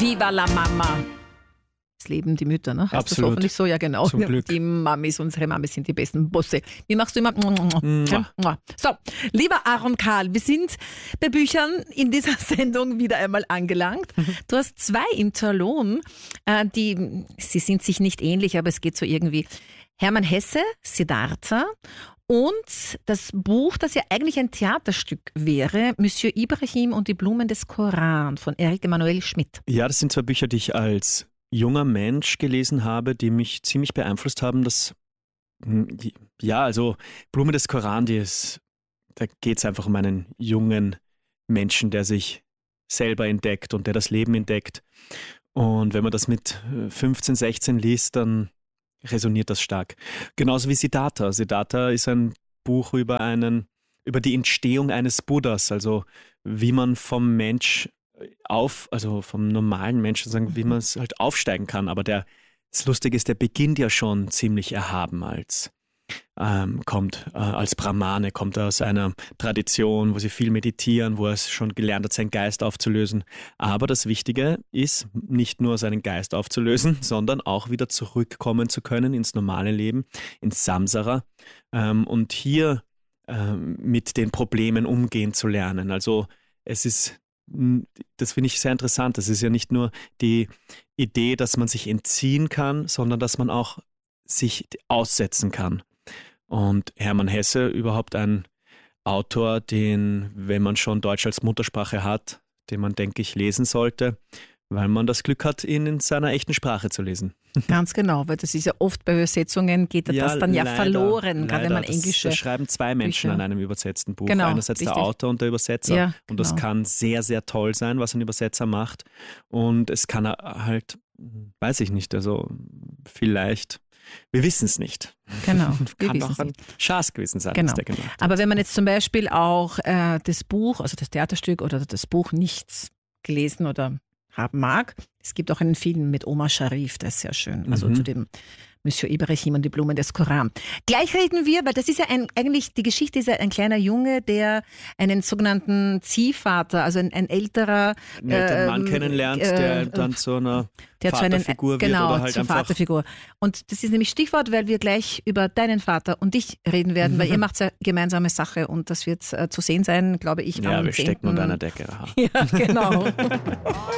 Viva la Mama. Es leben die Mütter, ne? Heißt Absolut. das hoffentlich so? Ja, genau. Zum Glück. Die Mamis, unsere Mamis sind die besten Bosse. Wie machst du immer? So, lieber Aaron Karl, wir sind bei Büchern in dieser Sendung wieder einmal angelangt. Du hast 2 im Talon, sie sind sich nicht ähnlich, aber es geht so irgendwie. Hermann Hesse, Siddhartha, und das Buch, das ja eigentlich ein Theaterstück wäre, Monsieur Ibrahim und die Blumen des Koran von Erik Emanuel Schmidt. Ja, das sind 2 Bücher, die ich als junger Mensch gelesen habe, die mich ziemlich beeinflusst haben. Also Blume des Koran, da geht es einfach um einen jungen Menschen, der sich selber entdeckt und der das Leben entdeckt. Und wenn man das mit 15, 16 liest, dann resoniert das stark. Genauso wie Siddhartha. Siddhartha ist ein Buch über die Entstehung eines Buddhas, also wie man vom normalen Menschen sagen, wie man es halt aufsteigen kann. Aber das Lustige ist, der beginnt ja schon ziemlich erhaben als Brahmane, kommt aus einer Tradition, wo sie viel meditieren, wo er schon gelernt hat, seinen Geist aufzulösen. Aber das Wichtige ist, nicht nur seinen Geist aufzulösen, sondern auch wieder zurückkommen zu können ins normale Leben, ins Samsara, und hier mit den Problemen umgehen zu lernen. Also das finde ich sehr interessant. Das ist ja nicht nur die Idee, dass man sich entziehen kann, sondern dass man auch sich aussetzen kann. Und Hermann Hesse, überhaupt ein Autor, den, wenn man schon Deutsch als Muttersprache hat, den man, denke ich, lesen sollte, weil man das Glück hat, ihn in seiner echten Sprache zu lesen. Ganz genau, weil das ist ja oft bei Übersetzungen, geht das dann ja verloren, gerade wenn man englische. Das schreiben 2 Menschen Bücher an einem übersetzten Buch. Genau, Einerseits richtig. der Autor und der Übersetzer. Ja, und das genau. kann sehr, sehr toll sein, was ein Übersetzer macht. Und es kann halt, weiß ich nicht, also vielleicht, wir wissen es nicht. Genau, wir Kann wissen auch ein es nicht. Schaß gewesen sein, Genau. was der gemacht hat. Aber wenn man jetzt zum Beispiel auch das Buch, also das Theaterstück oder das Buch nicht gelesen oder haben mag, es gibt auch einen Film mit Omar Sharif, der ist sehr schön, also zu dem Monsieur Ibrahim und die Blumen des Koran. Gleich reden wir, weil das ist ja eigentlich, die Geschichte ist ja ein kleiner Junge, der einen sogenannten Ziehvater, also ein älterer netten Mann kennenlernt, der dann zu einer Vaterfigur wird oder halt zur einfach. Vaterfigur. Und das ist nämlich Stichwort, weil wir gleich über deinen Vater und dich reden werden, weil ihr macht ja gemeinsame Sache und das wird zu sehen sein, glaube ich, Ja, am wir 10. stecken unter einer Decke. Aha. Ja, genau.